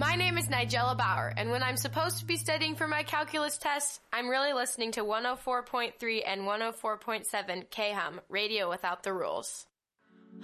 My name is Nigella Bauer, and when I'm supposed to be studying for my calculus test, I'm really listening to 104.3 and 104.7 KHUM, Radio Without the Rules.